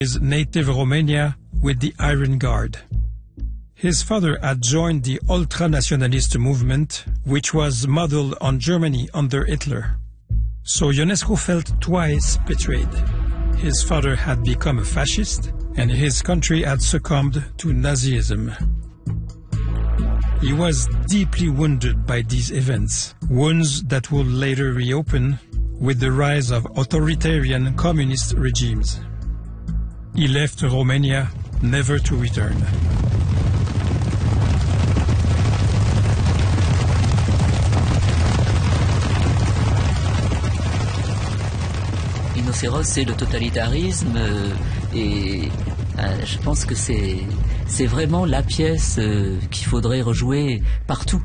his native Romania with the Iron Guard. His father had joined the ultranationalist movement, which was modeled on Germany under Hitler. So Ionescu felt twice betrayed. His father had become a fascist, and his country had succumbed to Nazism. He was deeply wounded by these events, wounds that would later reopen with the rise of authoritarian communist regimes. He left Romania, never to return. Rhinocéros, c'est le totalitarisme et je pense que c'est vraiment la pièce qu'il faudrait rejouer partout.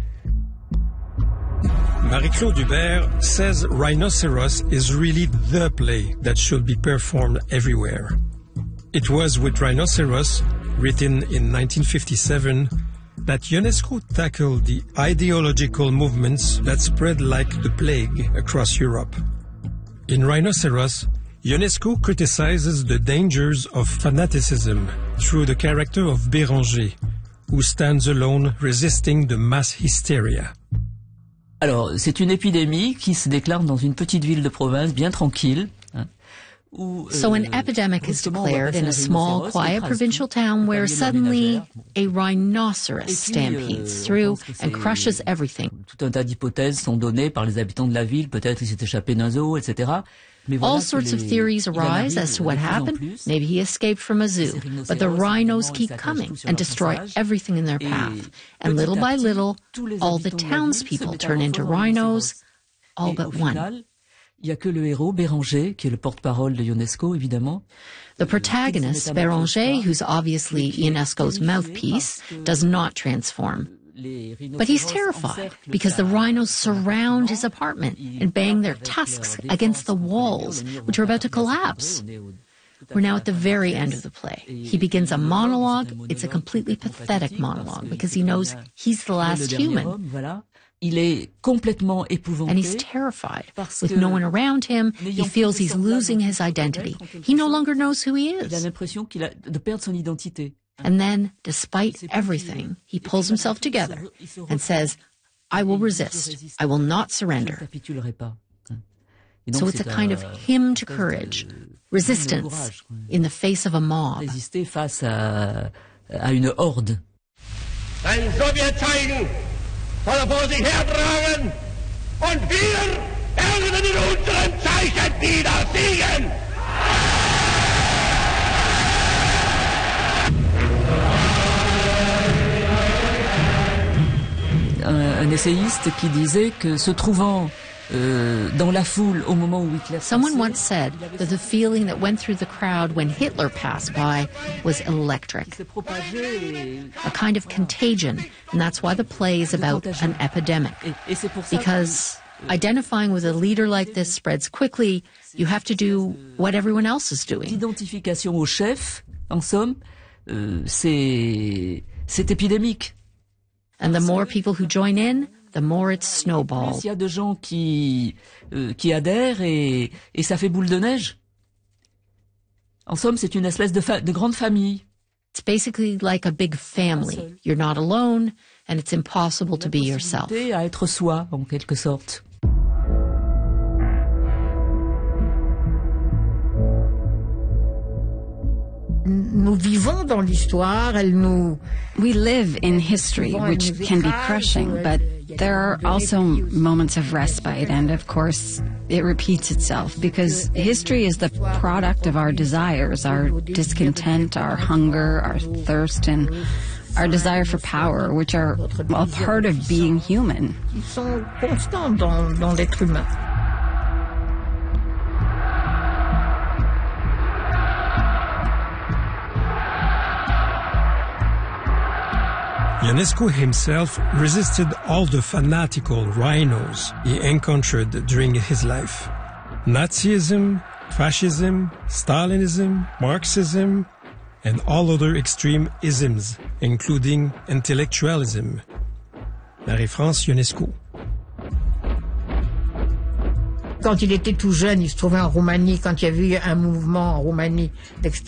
Marie-Claude Hubert says Rhinoceros is really the play that should be performed everywhere. It was with Rhinoceros, written in 1957, that Ionescu tackled the ideological movements that spread like the plague across Europe. In Rhinoceros, Ionescu criticizes the dangers of fanaticism through the character of Béranger, who stands alone resisting the mass hysteria. Alors, c'est une épidémie qui se déclare dans une petite ville de province bien tranquille. So an epidemic is declared in a small, quiet provincial town where suddenly a rhinoceros stampedes through and crushes everything. Tout un tas d'hypothèses sont données par les habitants de la ville, peut-être il s'est échappé d'un zoo, etc. All sorts of theories arise as to what happened. Maybe he escaped from a zoo, but the rhinos keep coming and destroy everything in their path. And little by little, all the townspeople turn into rhinos, all but one. Il n'y a que le héros, Béranger, qui est le porte-parole de Ionesco, évidemment. The protagonist, Béranger, who's obviously Ionesco's mouthpiece, does not transform. But he's terrified because the rhinos surround his apartment and bang their tusks against the walls, which are about to collapse. We're now at the very end of the play. He begins a monologue. It's a completely pathetic monologue because he knows he's the last human. Il est complètement épouvanté. And he's terrified. With no one around him, he feels he's losing his identity. He no longer knows who he is. Il a l'impression de perdre son identité. And then, despite everything, he pulls himself together and says, I will resist. I will not surrender. So it's a kind of hymn to courage, resistance in the face of a mob. Résister face à une horde. Ein Sowjetzeichen soll vor sich hertragen und wir werden in unseren Zeichen wieder siegen. Un essayiste qui disait que se trouvant dans la foule au moment où Hitler Someone once said that the feeling that went through the crowd when Hitler passed by was electric, a kind of contagion, and that's why the play is about an epidemic. Because identifying with a leader like this spreads quickly, you have to do what everyone else is doing. L'identification au chef, en somme, c'est épidémique. And the more people who join in, the more it snowballs. Il y a de gens qui adhèrent et ça fait boule de neige. En somme, c'est une espèce de grande famille. It's basically like a big family. You're not alone, and it's impossible to be yourself. À être soi, en quelque sorte. Nous vivons dans l'histoire, We live in history, which can be crushing, but there are also moments of respite, and of course, it repeats itself, because history is the product of our desires, our discontent, our hunger, our thirst, and our desire for power, which are a part of being human. Ils sont constants dans l'être humain. Ionescu himself resisted all the fanatical rhinos he encountered during his life. Nazism, fascism, Stalinism, Marxism, and all other extreme isms, including intellectualism. Marie-France Ionescu. Quand il était tout jeune, il se trouvait en Roumanie, quand il y avait eu un mouvement en Roumanie